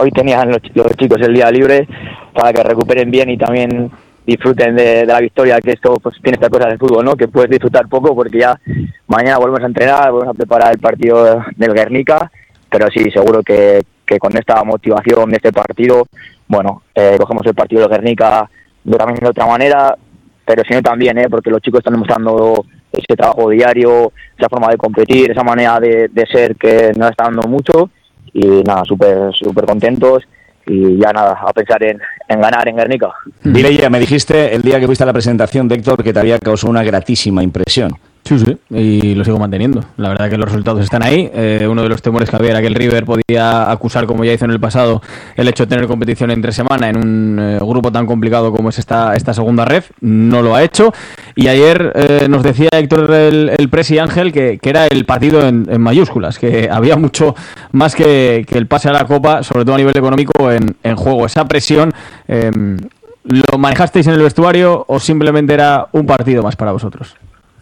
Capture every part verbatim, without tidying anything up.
hoy tenían los, los chicos el día libre para que recuperen bien y también disfruten de, de la victoria, que esto pues tiene esta cosa del fútbol, ¿no? Que puedes disfrutar poco porque ya mañana volvemos a entrenar, volvemos a preparar el partido del Guernica, pero sí, seguro que, que con esta motivación de este partido, bueno, eh, cogemos el partido del Guernica de también de otra manera, pero si no también, ¿eh? Porque los chicos están demostrando ese trabajo diario, esa forma de competir, esa manera de, de ser que nos está dando mucho, y nada, súper súper contentos. Y ya nada, a pensar en, en ganar en Guernica. Mireia, me dijiste el día que fuiste a la presentación de Héctor que te había causado una gratísima impresión. Sí, sí, y lo sigo manteniendo. La verdad que los resultados están ahí. Eh, uno de los temores que había era que el River podía acusar, como ya hizo en el pasado, el hecho de tener competición entre semana en un eh, grupo tan complicado como es esta, esta segunda ref. No lo ha hecho. Y ayer eh, nos decía Héctor, el, el Presi Ángel, que, que era el partido en, en mayúsculas, que había mucho más que, que el pase a la Copa, sobre todo a nivel económico, en, en juego. Esa presión, eh, ¿lo manejasteis en el vestuario o simplemente era un partido más para vosotros?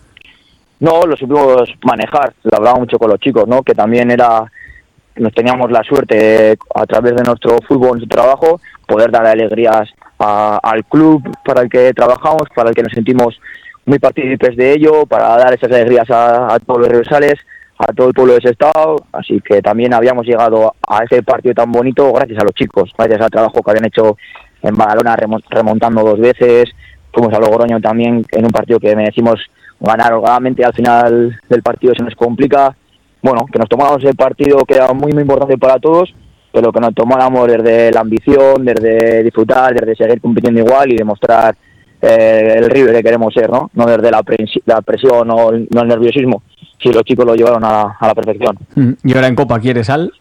No, lo supimos manejar, lo hablaba mucho con los chicos, ¿no? Que también era, nos teníamos la suerte a través de nuestro fútbol, nuestro trabajo, poder dar alegrías a, al club para el que trabajamos, para el que nos sentimos muy partícipes de ello, para dar esas alegrías a, a todos los rivales, a todo el pueblo de ese estado, así que también habíamos llegado a ese partido tan bonito gracias a los chicos, gracias al trabajo que habían hecho en Badalona remontando dos veces, fuimos a Logroño también en un partido que merecimos ganar holgadamente, al final del partido se nos complica, bueno, que nos tomáramos el partido que era muy muy importante para todos, pero que nos tomáramos desde la ambición, desde disfrutar, desde seguir compitiendo igual y demostrar eh, el River que queremos ser, ¿no? No desde la, presi- la presión o el, no el nerviosismo. Sí, los chicos lo llevaron a, a la perfección. ¿Y ahora en Copa quieres al?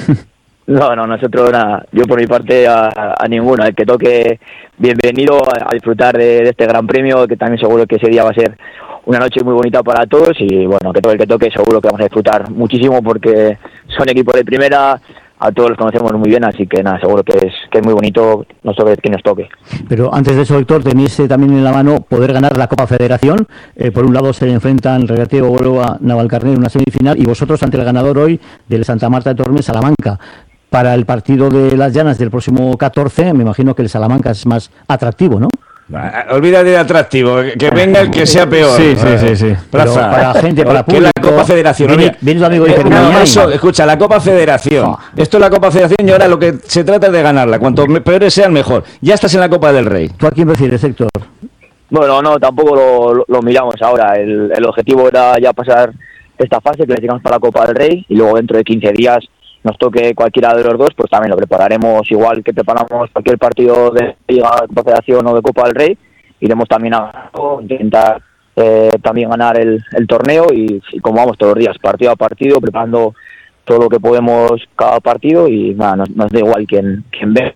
No, no, nosotros nada. Yo por mi parte a, a ninguno. El que toque, bienvenido a, a disfrutar de, de este gran premio, que también seguro que ese día va a ser una noche muy bonita para todos y bueno, que todo el que toque seguro que vamos a disfrutar muchísimo porque son equipos de primera, a todos los conocemos muy bien, así que nada, seguro que es que es muy bonito, no sobre quién nos toque. Pero antes de eso, Héctor, tenéis eh, también en la mano poder ganar la Copa Federación. Eh, por un lado se enfrentan Recreativo Huelva Navalcarnero en una semifinal y vosotros ante el ganador hoy del Santa Marta de Tormes, Salamanca. Para el partido de Las Llanas del próximo catorce, me imagino que el Salamanca es más atractivo, ¿no? Olvídate de atractivo, que venga el que sea peor. Sí, sí, sí, sí. Pero para gente, para público. Que la Copa Federación. Viene, viene tu amigo y dice, no, eso, escucha, la Copa Federación. Oh. Esto es la Copa Federación y ahora lo que se trata es de ganarla. Cuanto peores sean, mejor. Ya estás en la Copa del Rey. ¿Tú a quién prefieres, Héctor? Bueno, no, tampoco lo, lo, lo miramos ahora. El, el objetivo era ya pasar esta fase, que le llegamos para la Copa del Rey y luego dentro de quince días nos toque cualquiera de los dos, pues también lo prepararemos igual que preparamos cualquier partido de Liga, Copa Federación o de Copa del Rey. Iremos también a intentar eh, también ganar el, el torneo y, y como vamos todos los días, partido a partido, preparando todo lo que podemos cada partido y nada, nos, nos da igual quién, quién ve.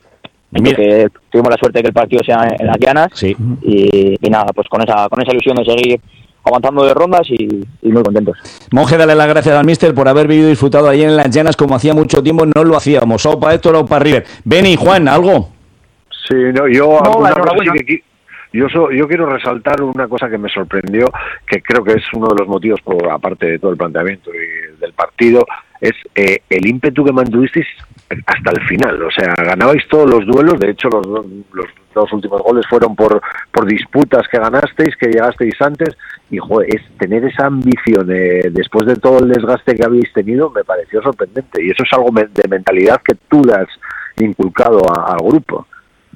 Que tuvimos la suerte de que el partido sea en las Llanas sí. y, y nada, pues con esa con esa ilusión de seguir avanzando de rondas y, y muy contentos. Monje, dale las gracias al míster por haber vivido y disfrutado ahí en las Llanas como hacía mucho tiempo no lo hacíamos. O para Héctor o para River. Beni, Juan, ¿algo? Sí, no, yo... No, alguna la cosa sí que, yo, so, yo quiero resaltar una cosa que me sorprendió, que creo que es uno de los motivos, por aparte de todo el planteamiento y del partido, es eh, el ímpetu que mantuvisteis hasta el final. O sea, ganabais todos los duelos, de hecho los, los dos últimos goles fueron por, por disputas que ganasteis, que llegasteis antes, y joder, es tener esa ambición eh, después de todo el desgaste que habéis tenido, me pareció sorprendente, y eso es algo de mentalidad que tú le has inculcado a, al grupo.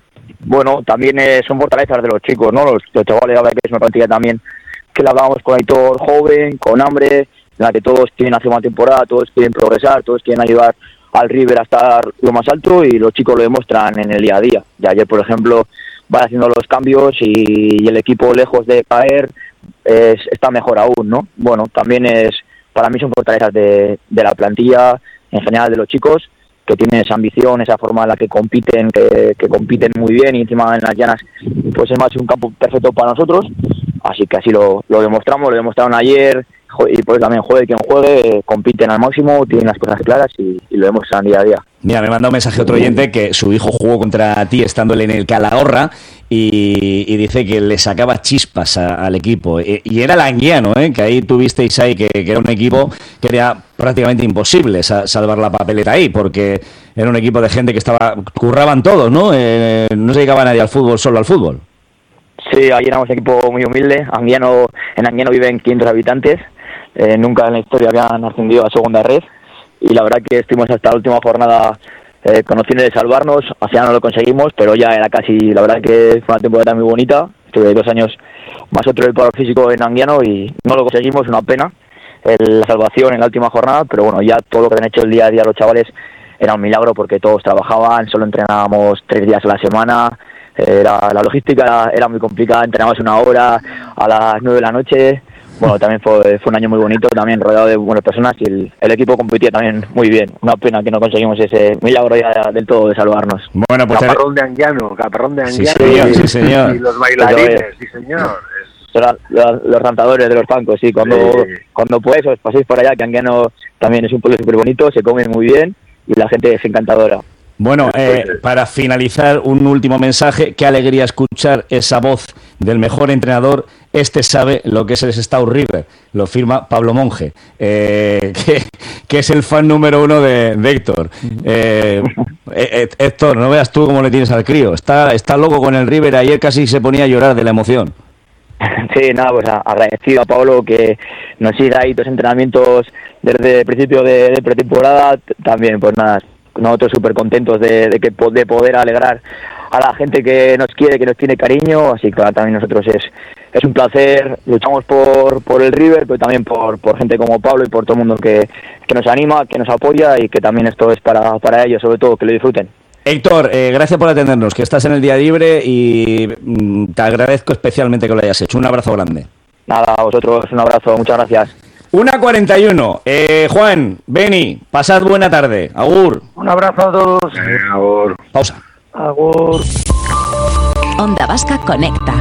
Bueno, también eh, son fortalezas de los chicos, ¿no? Los, los chavales, la verdad que es una plantilla también que la hablábamos con Aitor joven, con hambre, en la que todos quieren hacer una temporada, todos quieren progresar, todos quieren ayudar al River a estar lo más alto y los chicos lo demuestran en el día a día. Y ayer, por ejemplo, van haciendo los cambios y, y el equipo, lejos de caer, es, está mejor aún, ¿no? Bueno, también es, para mí son fortalezas de, de la plantilla, en general de los chicos, que tienen esa ambición, esa forma en la que compiten, que, que compiten muy bien y encima en las Llanas pues es más un campo perfecto para nosotros, así que así lo, lo demostramos, lo demostraron ayer y pues también juegue quien juegue, compiten al máximo, tienen las cosas claras y, y lo demuestran día a día. Mira, me manda un mensaje otro oyente que su hijo jugó contra ti estando él en el Calahorra y, y dice que le sacaba chispas a, al equipo. Y, y era el Anguiano, ¿eh? Que ahí tuvisteis ahí, que, que era un equipo que era prácticamente imposible sa- salvar la papeleta ahí, porque era un equipo de gente que estaba curraban todos, ¿no? Eh, no se dedicaba nadie al fútbol, solo al fútbol. Sí, ahí éramos un equipo muy humilde. Anguiano, en Anguiano viven quinientos habitantes. Eh, nunca en la historia habían ascendido a segunda red. Y la verdad que estuvimos hasta la última jornada eh, con opciones de salvarnos. Al final no lo conseguimos, pero ya era casi, la verdad que fue una temporada muy bonita. Estuve dos años más otro del paro físico en Anguiano y no lo conseguimos, una pena. El, la salvación en la última jornada, pero bueno, ya todo lo que han hecho el día a día los chavales era un milagro porque todos trabajaban, solo entrenábamos tres días a la semana, era, la logística era, era muy complicada, entrenábamos una hora a las nueve de la noche. Bueno, también fue, fue un año muy bonito, también rodeado de buenas personas y el, el equipo competía también muy bien. Una pena que no conseguimos ese milagro ya del todo de salvarnos. Bueno, pues Caparrón de Anguiano, caparrón de Anguiano. Sí, señor, y, sí, señor. y los bailarines, sí, señor. Los, los, los cantadores de los bancos, sí, cuando, Sí. cuando pues os paséis por allá, que Anguiano también es un pueblo súper bonito, se come muy bien y la gente es encantadora. Bueno, eh, para finalizar, un último mensaje. Qué alegría escuchar esa voz del mejor entrenador. Este sabe lo que es el Sestao River. Lo firma Pablo Monge, eh, que, que es el fan número uno de, de Héctor. Eh, eh, Héctor, no veas tú cómo le tienes al crío. Está, está loco con el River. Ayer casi se ponía a llorar de la emoción. Sí, nada, pues agradecido a Pablo que nos siga ahí los entrenamientos desde el principio de, de pretemporada. También, pues nada, nosotros súper contentos de, de, que, de poder alegrar a la gente que nos quiere, que nos tiene cariño, así que también nosotros es es un placer, luchamos por por el River, pero también por por gente como Pablo y por todo el mundo que, que nos anima, que nos apoya y que también esto es para, para ellos, sobre todo, que lo disfruten. Héctor, eh, gracias por atendernos, que estás en el día libre y mm, te agradezco especialmente que lo hayas hecho. Un abrazo grande. Nada, a vosotros un abrazo, muchas gracias. una cuarenta y uno. Eh, Juan, Beni, pasad buena tarde. Agur. Un abrazo a todos. Eh, ahora. Pausa. Agur. Onda Vasca Conecta.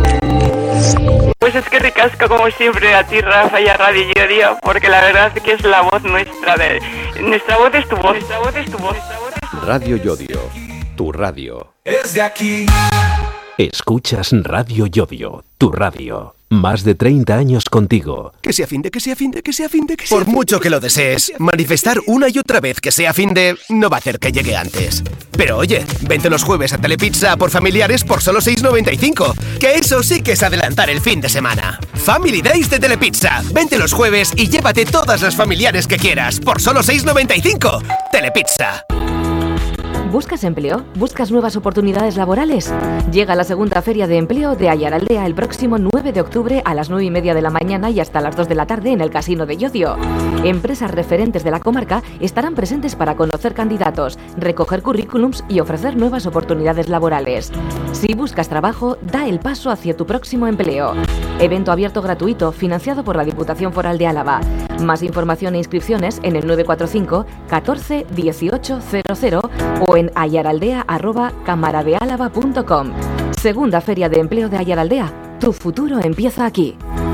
Pues es que ricasco como siempre a ti, Rafa, y a Radio Yodio, porque la verdad es que es la voz nuestra de... Nuestra voz es tu voz, nuestra voz es tu voz. Nuestra voz es tu voz. Radio Yodio, tu radio. Es de aquí. Escuchas Radio Yodio, tu radio. Más de treinta años contigo. Que sea fin de, que sea fin de, que sea fin de, que sea Por mucho que lo desees, manifestar una y otra vez que sea fin de no va a hacer que llegue antes. Pero oye, vente los jueves a Telepizza por familiares por solo seis noventa y cinco. Que eso sí que es adelantar el fin de semana. Family Days de Telepizza. Vente los jueves y llévate todas las familiares que quieras por solo seis noventa y cinco. Telepizza. ¿Buscas empleo? ¿Buscas nuevas oportunidades laborales? Llega la segunda Feria de Empleo de Ayaraldea el próximo nueve de octubre a las nueve y media de la mañana y hasta las dos de la tarde en el Casino de Llodio. Empresas referentes de la comarca estarán presentes para conocer candidatos, recoger currículums y ofrecer nuevas oportunidades laborales. Si buscas trabajo, da el paso hacia tu próximo empleo. Evento abierto gratuito, financiado por la Diputación Foral de Álava. Más información e inscripciones en el nueve cuatro cinco catorce dieciocho cero cero o en ayaraldea arroba camaradealava punto com. Segunda Feria de Empleo de Ayaraldea. Tu futuro empieza aquí.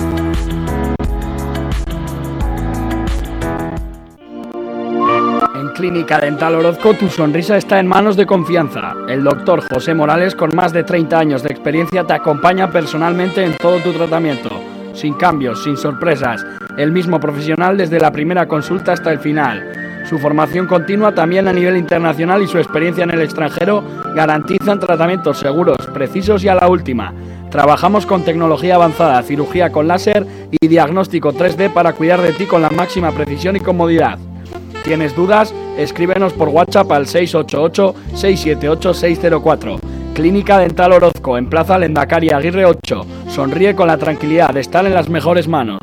En Clínica Dental Orozco tu sonrisa está en manos de confianza. El doctor José Morales, con más de treinta años de experiencia, te acompaña personalmente en todo tu tratamiento. Sin cambios, sin sorpresas. El mismo profesional desde la primera consulta hasta el final. Su formación continua también a nivel internacional y su experiencia en el extranjero garantizan tratamientos seguros, precisos y a la última. Trabajamos con tecnología avanzada, cirugía con láser y diagnóstico tres D para cuidar de ti con la máxima precisión y comodidad. ¿Tienes dudas? Escríbenos por WhatsApp al seis ocho ocho, seis siete ocho, seis cero cuatro. Clínica Dental Orozco, en Plaza Lendakari Aguirre ocho. Sonríe con la tranquilidad de estar en las mejores manos.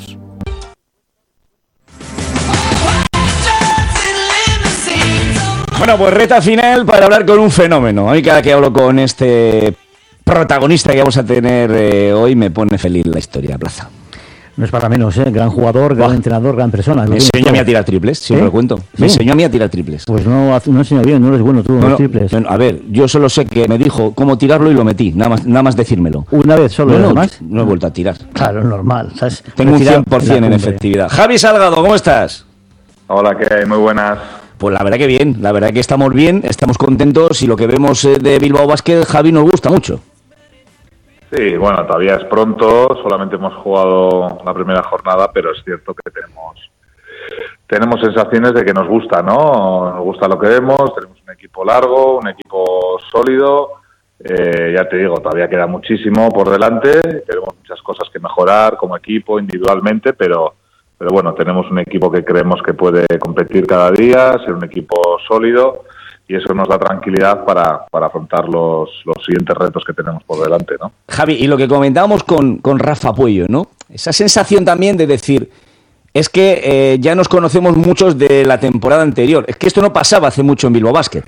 Bueno, pues reta final para hablar con un fenómeno. A mí cada que hablo con este protagonista que vamos a tener eh, hoy me pone feliz la historia, Plaza. No es para menos, ¿eh? Gran jugador, gran Buah. entrenador, gran persona. Me enseñó a mí a tirar triples, si ¿Eh? os lo cuento. Me ¿Sí? enseñó a mí a tirar triples. Pues no, no enseñó bien, no eres bueno tú, no, los triples. No, a ver, yo solo sé que me dijo cómo tirarlo y lo metí, nada más, nada más decírmelo. ¿Una vez solo? No, no, más? no he vuelto a tirar. Claro, normal, ¿sabes? Tengo un cien por ciento en efectividad. Javi Salgado, ¿cómo estás? Hola, ¿qué hay? Muy buenas. Pues la verdad que bien, la verdad que estamos bien, estamos contentos y lo que vemos de Bilbao Basket, Javi, nos gusta mucho. Sí, bueno, todavía es pronto, solamente hemos jugado la primera jornada, pero es cierto que tenemos tenemos sensaciones de que nos gusta, ¿no? Nos gusta lo que vemos, tenemos un equipo largo, un equipo sólido. Eh, ya te digo, todavía queda muchísimo por delante, tenemos muchas cosas que mejorar como equipo, individualmente, pero, pero bueno, tenemos un equipo que creemos que puede competir cada día, ser un equipo sólido, y eso nos da tranquilidad para, para afrontar los, los siguientes retos que tenemos por delante, ¿no? Javi, y lo que comentábamos con, con Rafa Puello, ¿no? Esa sensación también de decir, es que eh, ya nos conocemos muchos de la temporada anterior, es que esto no pasaba hace mucho en Bilbao Basket.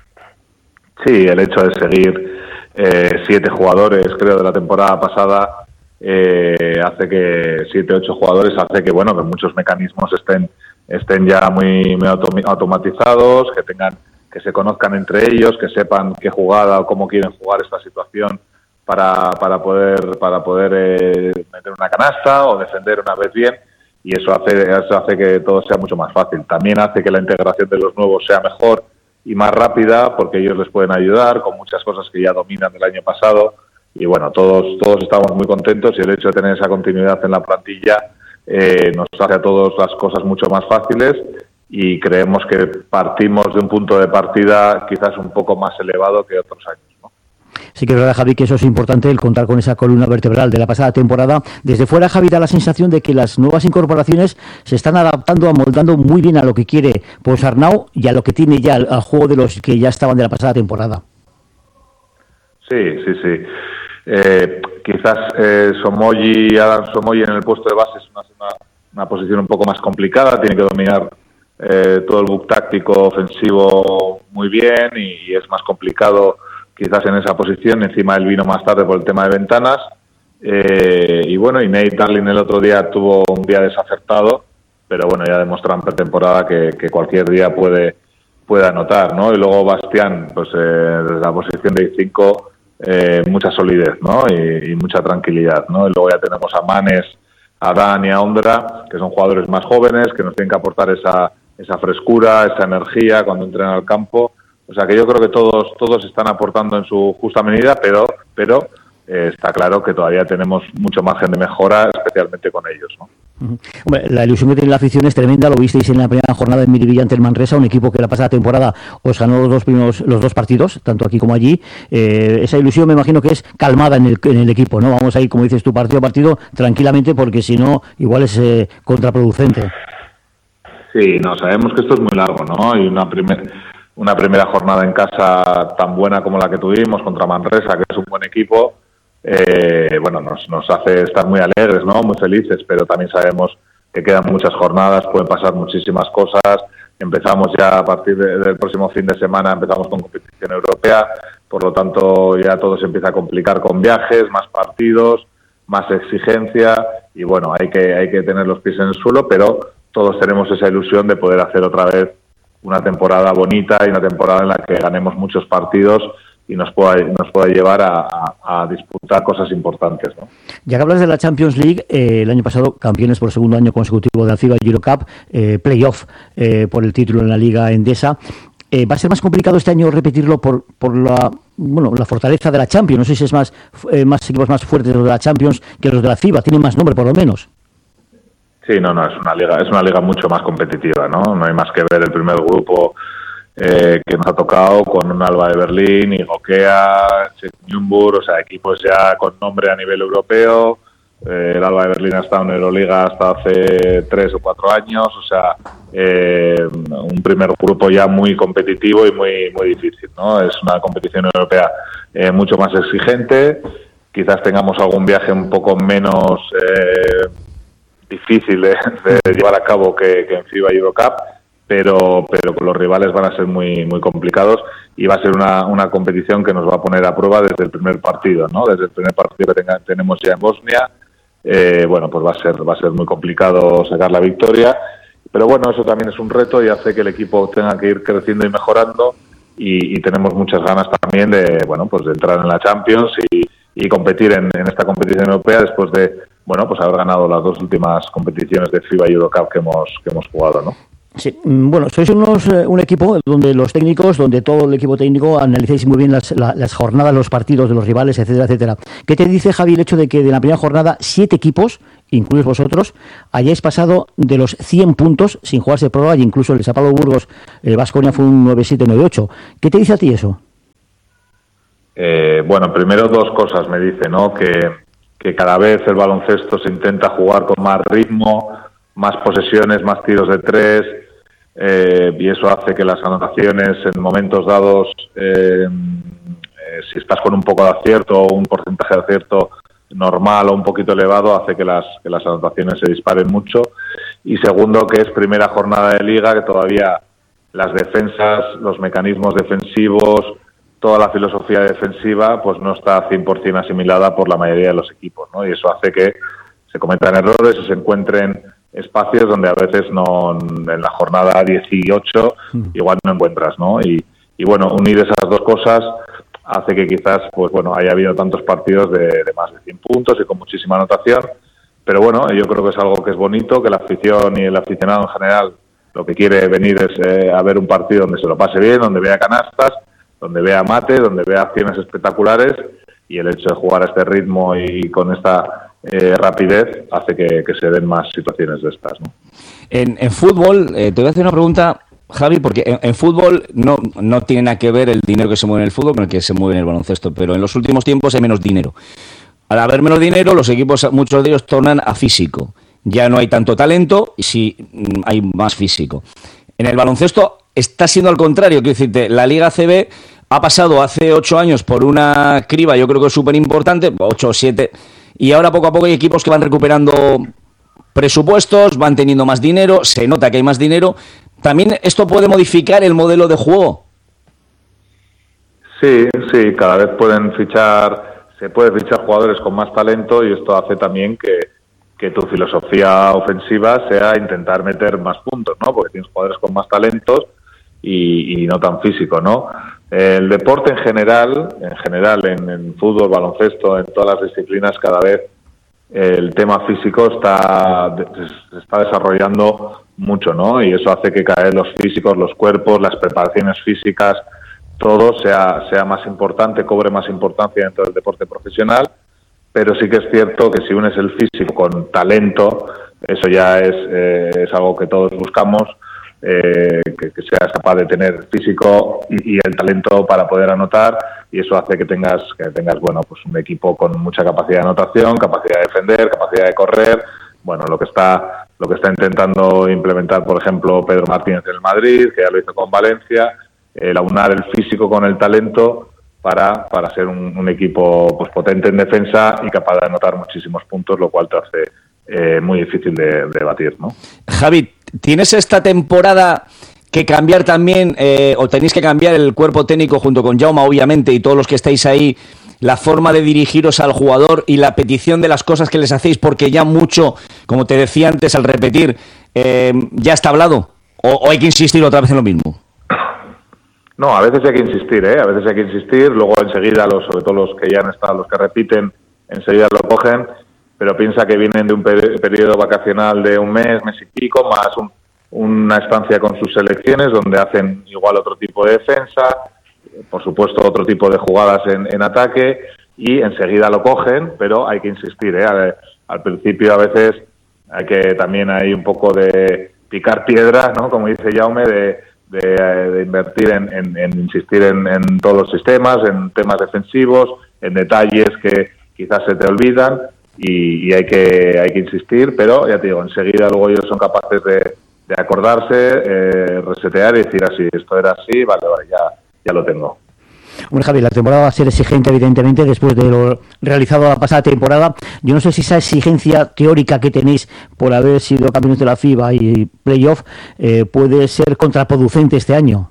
Sí, el hecho de seguir eh, siete jugadores, creo, de la temporada pasada, eh, hace que siete, ocho jugadores, hace que, bueno, que muchos mecanismos estén estén ya muy, muy autom- automatizados, que tengan, que se conozcan entre ellos, que sepan qué jugada o cómo quieren jugar esta situación para para poder para poder eh, meter una canasta o defender una vez bien, y eso hace eso hace que todo sea mucho más fácil. También hace que la integración de los nuevos sea mejor y más rápida, porque ellos les pueden ayudar con muchas cosas que ya dominan del año pasado, y bueno, todos todos estamos muy contentos, y el hecho de tener esa continuidad en la plantilla eh, nos hace a todos las cosas mucho más fáciles, y creemos que partimos de un punto de partida quizás un poco más elevado que otros años, ¿no? Sí que es verdad, Javi, que eso es importante, el contar con esa columna vertebral de la pasada temporada. Desde fuera, Javi, da la sensación de que las nuevas incorporaciones se están adaptando, amoldando muy bien a lo que quiere Ponsarnau y a lo que tiene ya, al, al juego de los que ya estaban de la pasada temporada. Sí, sí, sí. Eh, quizás eh, Somoyi, Adam Somoyi en el puesto de base es una, una, una posición un poco más complicada, tiene que dominar eh, todo el book táctico ofensivo muy bien, y, y es más complicado quizás en esa posición. Encima él vino más tarde por el tema de ventanas, eh, y bueno, y Nate Darling el otro día tuvo un día desacertado, pero bueno, ya demostró en pretemporada que, que cualquier día puede puede anotar, ¿no? Y luego Bastián, pues eh, desde la posición de cinco, eh, mucha solidez, ¿no? Y, y mucha tranquilidad, ¿no? Y luego ya tenemos a Manes, a Dan y a Ondra, que son jugadores más jóvenes, que nos tienen que aportar esa esa frescura, esa energía cuando entren al campo. O sea que yo creo que todos todos están aportando en su justa medida, pero pero eh, está claro que todavía tenemos mucho margen de mejora, especialmente con ellos, ¿no? Uh-huh. Hombre, la ilusión que tiene la afición es tremenda. Lo visteis en la primera jornada en Miribilla ante el Manresa, un equipo que la pasada temporada os ganó los dos primeros, los dos partidos, tanto aquí como allí. Eh, esa ilusión me imagino que es calmada en el, en el equipo, ¿no? Vamos a ir, como dices tú, partido a partido tranquilamente, porque si no, igual es eh, contraproducente. Sí, no, sabemos que esto es muy largo, ¿no? Y una primera una primera jornada en casa tan buena como la que tuvimos contra Manresa, que es un buen equipo, eh, bueno, nos, nos hace estar muy alegres, ¿no? Muy felices, pero también sabemos que quedan muchas jornadas, pueden pasar muchísimas cosas. Empezamos ya a partir de, del próximo fin de semana, empezamos con competición europea, por lo tanto ya todo se empieza a complicar con viajes, más partidos, más exigencia, y bueno, hay que, hay que tener los pies en el suelo, pero todos tenemos esa ilusión de poder hacer otra vez una temporada bonita y una temporada en la que ganemos muchos partidos y nos pueda, nos pueda llevar a, a, a disputar cosas importantes, ¿no? Ya que hablas de la Champions League, eh, el año pasado campeones por segundo año consecutivo de la FIBA Eurocup, eh, playoff eh, por el título en la Liga Endesa. Eh, ¿Va a ser más complicado este año repetirlo por por la bueno la fortaleza de la Champions? No sé si es más, eh, más equipos más fuertes los de la Champions que los de la FIBA, tienen más nombre por lo menos. Sí, no, no, es una liga, es una liga mucho más competitiva, ¿no? No hay más que ver el primer grupo eh, que nos ha tocado con un Alba de Berlín, Igokea, Nürnberg, o sea, equipos ya con nombre a nivel europeo. Eh, el Alba de Berlín ha estado en Euroliga hasta hace tres o cuatro años, o sea, eh, un primer grupo ya muy competitivo y muy muy difícil, ¿no? Es una competición europea eh, mucho más exigente. Quizás tengamos algún viaje un poco menos eh, difícil de, de llevar a cabo que, que en FIBA Eurocup, pero pero los rivales van a ser muy muy complicados, y va a ser una, una competición que nos va a poner a prueba desde el primer partido, ¿no? Desde el primer partido que tenga, tenemos ya en Bosnia, eh, bueno, pues va a ser va a ser muy complicado sacar la victoria, pero bueno, eso también es un reto y hace que el equipo tenga que ir creciendo y mejorando, y, y tenemos muchas ganas también de, bueno, pues de entrar en la Champions y, y competir en, en esta competición europea después de, bueno, pues haber ganado las dos últimas competiciones de FIBA Eurocup que hemos que hemos jugado, ¿no? Sí, bueno, sois unos, eh, un equipo donde los técnicos, donde todo el equipo técnico analizáis muy bien las, la, las jornadas, los partidos de los rivales, etcétera, etcétera. ¿Qué te dice, Javi, el hecho de que de la primera jornada siete equipos incluidos vosotros, hayáis pasado de los cien puntos sin jugarse prórroga, y incluso el Sapado Burgos, el Baskonia fue un nueve siete nueve ocho. ¿Qué te dice a ti eso? Eh, bueno, primero dos cosas me dice, ¿no? Que, que cada vez el baloncesto se intenta jugar con más ritmo, más posesiones, más tiros de tres, eh, y eso hace que las anotaciones en momentos dados, eh, eh, si estás con un poco de acierto o un porcentaje de acierto normal o un poquito elevado, hace que las, que las anotaciones se disparen mucho. Y segundo, que es primera jornada de liga, que todavía las defensas, los mecanismos defensivos, toda la filosofía defensiva pues no está cien por ciento asimilada por la mayoría de los equipos, ¿no? Y eso hace que se cometan errores y se encuentren espacios donde a veces no, en la jornada dieciocho igual no encuentras, ¿no? Y, y bueno, unir esas dos cosas hace que quizás pues bueno haya habido tantos partidos de, de más de cien puntos y con muchísima anotación, pero bueno, yo creo que es algo que es bonito, que la afición y el aficionado en general lo que quiere venir es eh, a ver un partido donde se lo pase bien, donde vea canastas, donde vea mate, donde vea acciones espectaculares, y el hecho de jugar a este ritmo y con esta eh, rapidez hace que, que se den más situaciones de estas, ¿no? En, en fútbol, eh, te voy a hacer una pregunta, Javi, porque en, en fútbol no, no tiene nada que ver el dinero que se mueve en el fútbol con el que se mueve en el baloncesto, pero en los últimos tiempos hay menos dinero. Al haber menos dinero, los equipos, muchos de ellos tornan a físico. Ya no hay tanto talento y sí hay más físico. En el baloncesto está siendo al contrario, quiero decirte, la Liga A C B ha pasado hace ocho años por una criba, yo creo que es súper importante, ocho o siete, y ahora poco a poco hay equipos que van recuperando presupuestos, van teniendo más dinero, se nota que hay más dinero. ¿También esto puede modificar el modelo de juego? Sí, sí, cada vez pueden fichar, se puede fichar jugadores con más talento, y esto hace también que, que tu filosofía ofensiva sea intentar meter más puntos, ¿no? Porque tienes jugadores con más talentos y, y no tan físico, ¿no? El deporte en general, en general, en, en fútbol, baloncesto, en todas las disciplinas, cada vez el tema físico está se está desarrollando mucho, ¿no? Y eso hace que cada vez los físicos, los cuerpos, las preparaciones físicas, todo sea sea más importante, cobre más importancia dentro del deporte profesional. Pero sí que es cierto que si unes el físico con talento, eso ya es eh, es algo que todos buscamos. Eh, que, que seas capaz de tener físico y, y el talento para poder anotar, y eso hace que tengas que tengas bueno pues un equipo con mucha capacidad de anotación, capacidad de defender, capacidad de correr. Bueno, lo que está lo que está intentando implementar, por ejemplo, Pedro Martínez en el Madrid, que ya lo hizo con Valencia, el aunar el físico con el talento para para ser un, un equipo pues potente en defensa y capaz de anotar muchísimos puntos, lo cual te hace eh, muy difícil de, de batir, ¿no? Javi, ¿tienes esta temporada que cambiar también, eh, o tenéis que cambiar el cuerpo técnico junto con Jaume, obviamente, y todos los que estáis ahí, la forma de dirigiros al jugador y la petición de las cosas que les hacéis, porque ya mucho, como te decía antes al repetir, eh, ya está hablado, o, o hay que insistir otra vez en lo mismo? No, a veces hay que insistir, ¿eh? A veces hay que insistir, luego enseguida, los, sobre todo los que ya han estado, los que repiten, enseguida lo cogen, pero piensa que vienen de un per- periodo vacacional de un mes, mes y pico, más un, una estancia con sus selecciones, donde hacen igual otro tipo de defensa, por supuesto otro tipo de jugadas en, en ataque, y enseguida lo cogen, pero hay que insistir, ¿eh? Al, al principio a veces hay que también hay un poco de picar piedra, ¿no? Como dice Jaume, de, de, de invertir en, en, en insistir en, en todos los sistemas, en temas defensivos, en detalles que quizás se te olvidan, y, y hay que hay que insistir, pero ya te digo, enseguida luego ellos son capaces de, de acordarse, eh, resetear y decir así, esto era así, vale, vale, ya, ya lo tengo. Bueno, Javi, la temporada va a ser exigente, evidentemente, después de lo realizado la pasada temporada. Yo no sé si esa exigencia teórica que tenéis por haber sido campeones de la FIBA y playoff eh, puede ser contraproducente este año.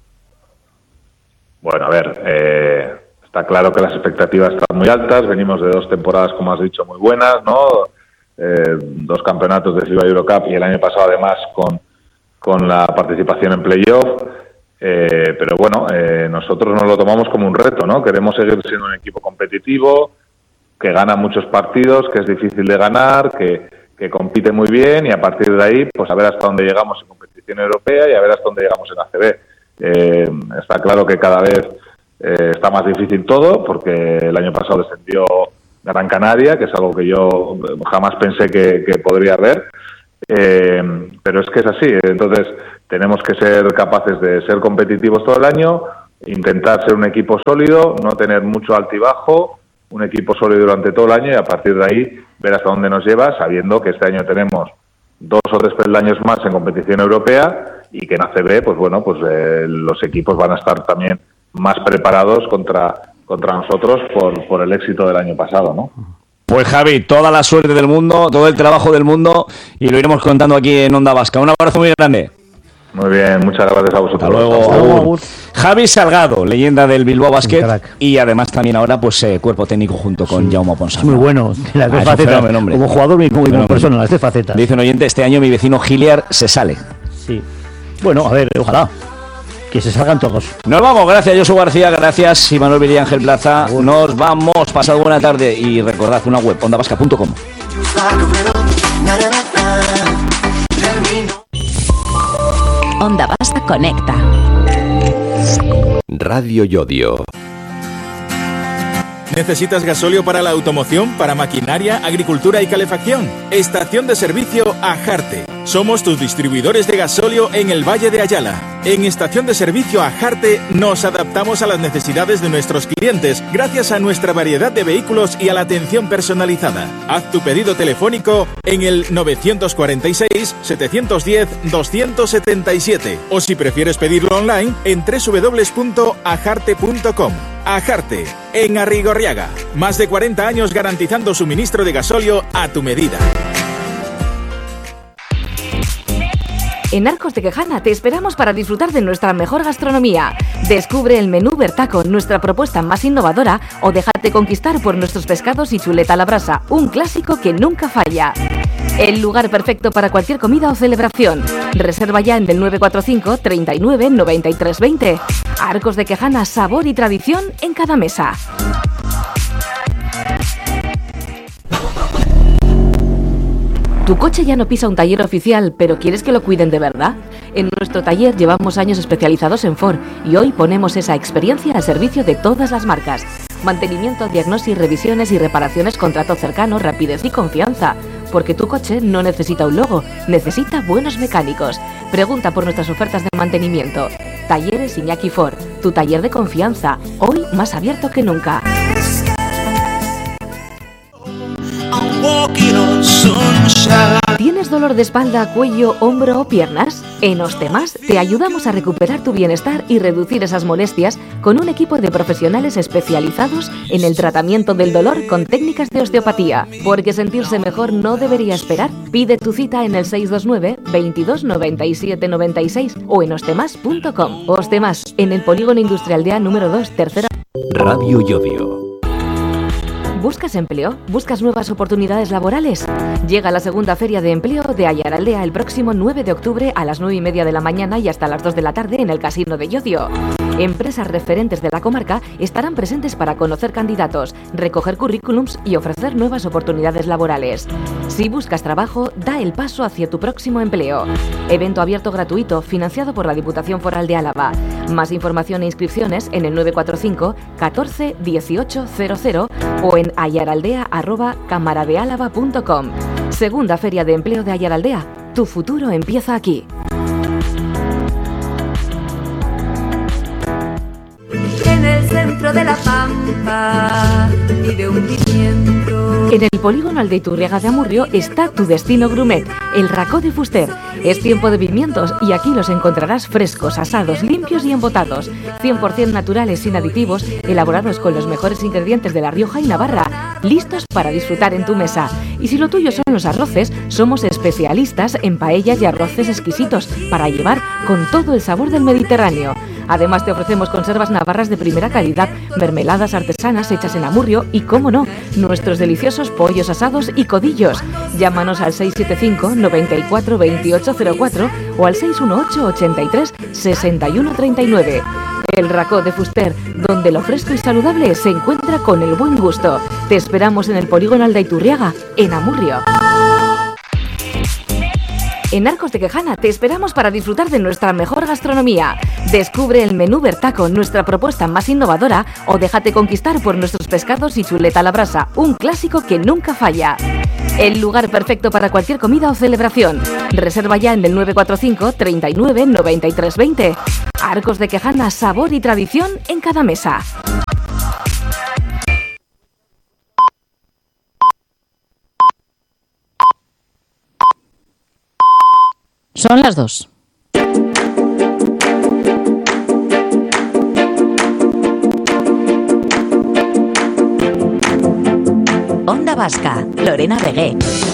Bueno, a ver, eh, está claro que las expectativas están muy altas. Venimos de dos temporadas, como has dicho, muy buenas, ¿no? Eh, dos campeonatos de FIBA Eurocup y el año pasado, además, con, con la participación en playoff. Eh, pero bueno, eh, nosotros nos lo tomamos como un reto, ¿no? Queremos seguir siendo un equipo competitivo, que gana muchos partidos, que es difícil de ganar, que, que compite muy bien, y a partir de ahí, pues a ver hasta dónde llegamos en competición europea y a ver hasta dónde llegamos en A C B. Eh, está claro que cada vez eh, está más difícil todo, porque el año pasado descendió Gran Canaria, que es algo que yo jamás pensé que, que podría haber, eh, pero es que es así. Entonces tenemos que ser capaces de ser competitivos todo el año, intentar ser un equipo sólido, no tener mucho altibajo, un equipo sólido durante todo el año y a partir de ahí ver hasta dónde nos lleva, sabiendo que este año tenemos dos o tres peldaños más en competición europea y que en A C B, pues bueno, pues eh, los equipos van a estar también más preparados contra contra nosotros por, por el éxito del año pasado, ¿no? Pues Javi, toda la suerte del mundo, todo el trabajo del mundo y lo iremos contando aquí en Onda Vasca. Un abrazo muy grande. Muy bien, muchas gracias a vosotros. Hasta luego. Hasta luego. Javi Salgado, leyenda del Bilbao Basket y además también ahora pues eh, cuerpo técnico junto con sí. Jaume Ponsarnau. Muy bueno, las tres ah, facetas, como jugador y como, como persona, las tres facetas. Dice un oyente, este año mi vecino Giliar se sale. Sí. Bueno, a ver, ojalá. Que se salgan todos. Nos vamos, gracias Josu García, gracias Imanol Villa Ángel Plaza. Nos vamos, pasad buena tarde y recordad una web, onda vasca punto com. Onda Vasca Conecta. Radio Yodio. ¿Necesitas gasóleo para la automoción, para maquinaria, agricultura y calefacción? Estación de servicio Ajarte. Somos tus distribuidores de gasóleo en el Valle de Ayala. En Estación de Servicio Ajarte nos adaptamos a las necesidades de nuestros clientes gracias a nuestra variedad de vehículos y a la atención personalizada. Haz tu pedido telefónico en el nueve cuatro seis, siete uno cero, dos siete siete o si prefieres pedirlo online en doble u doble u doble u punto ajarte punto com. Ajarte, en Arrigorriaga. Más de cuarenta años garantizando suministro de gasóleo a tu medida. En Arcos de Quejana te esperamos para disfrutar de nuestra mejor gastronomía. Descubre el menú Bertaco, nuestra propuesta más innovadora, o déjate conquistar por nuestros pescados y chuleta a la brasa, un clásico que nunca falla. El lugar perfecto para cualquier comida o celebración. Reserva ya en el nueve cuatro cinco, treinta y nueve, noventa y tres veinte. Arcos de Quejana, sabor y tradición en cada mesa. ¿Tu coche ya no pisa un taller oficial, pero quieres que lo cuiden de verdad? En nuestro taller llevamos años especializados en Ford y hoy ponemos esa experiencia al servicio de todas las marcas. Mantenimiento, diagnosis, revisiones y reparaciones con trato cercano, rapidez y confianza. Porque tu coche no necesita un logo, necesita buenos mecánicos. Pregunta por nuestras ofertas de mantenimiento. Talleres Iñaki Ford, tu taller de confianza, hoy más abierto que nunca. ¿Tienes dolor de espalda, cuello, hombro o piernas? En Ostemas te ayudamos a recuperar tu bienestar y reducir esas molestias con un equipo de profesionales especializados en el tratamiento del dolor con técnicas de osteopatía. Porque sentirse mejor no debería esperar. Pide tu cita en el seis dos nueve, veintidós, noventa y siete, noventa y seis o en ostemas punto com. Ostemas, en el Polígono Industrial de A número dos, tercera. Radio Yodio. ¿Buscas empleo? ¿Buscas nuevas oportunidades laborales? Llega la segunda Feria de Empleo de Ayaraldea el próximo nueve de octubre a las nueve y media de la mañana y hasta las dos de la tarde en el Casino de Llodio. Empresas referentes de la comarca estarán presentes para conocer candidatos, recoger currículums y ofrecer nuevas oportunidades laborales. Si buscas trabajo, da el paso hacia tu próximo empleo. Evento abierto gratuito financiado por la Diputación Foral de Álava. Más información e inscripciones en el nueve cuatro cinco, catorce, dieciocho, cero cero o en ayaraldea arroba camaradealava punto com. Segunda Feria de Empleo de Ayaraldea. Tu futuro empieza aquí. En el centro de la pampa vive un pimiento. En el polígono Aldeiturriaga de Amurrio está tu destino gourmet, el Racó de Fuster. Es tiempo de pimientos y aquí los encontrarás frescos, asados, limpios y embotados. cien por ciento naturales, sin aditivos, elaborados con los mejores ingredientes de La Rioja y Navarra, listos para disfrutar en tu mesa. Y si lo tuyo son los arroces, somos especialistas en paellas y arroces exquisitos para llevar con todo el sabor del Mediterráneo. Además te ofrecemos conservas navarras de primera calidad, mermeladas artesanas hechas en Amurrio y, cómo no, nuestros deliciosos pollos asados y codillos. Llámanos al seis siete cinco, noventa y cuatro, veintiocho cero cuatro o al seis uno ocho, ochenta y tres, sesenta y uno treinta y nueve. El Racó de Fuster, donde lo fresco y saludable se encuentra con el buen gusto. Te esperamos en el polígono Aldeiturriaga, en Amurrio. En Arcos de Quejana te esperamos para disfrutar de nuestra mejor gastronomía. Descubre el menú Bertaco, nuestra propuesta más innovadora, o déjate conquistar por nuestros pescados y chuleta a la brasa, un clásico que nunca falla. El lugar perfecto para cualquier comida o celebración. Reserva ya en el nueve cuatro cinco, treinta y nueve, noventa y tres veinte. Arcos de Quejana, sabor y tradición en cada mesa. Son las dos. Onda Vasca, Lorena Vegué.